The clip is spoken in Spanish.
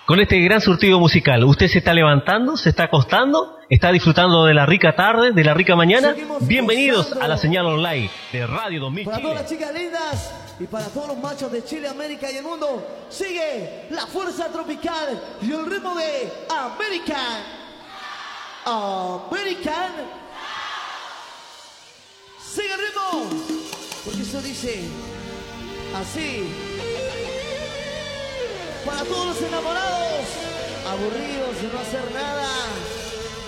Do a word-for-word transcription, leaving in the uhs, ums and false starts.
con este gran surtido musical. ¿Usted se está levantando, se está acostando, está disfrutando de la rica tarde, de la rica mañana? Seguimos Bienvenidos gozando. a la señal online de Radio dos mil Para Chile. todas las chicas lindas y para todos los machos de Chile, América y el mundo, sigue la fuerza tropical y el ritmo de American. American. Sigue el ritmo, porque eso dice así. Para todos los enamorados, aburridos de no hacer nada.